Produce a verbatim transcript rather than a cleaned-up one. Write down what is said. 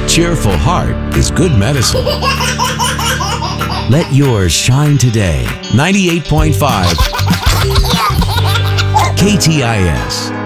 A cheerful heart is good medicine. Let yours shine today. ninety-eight point five K T I S.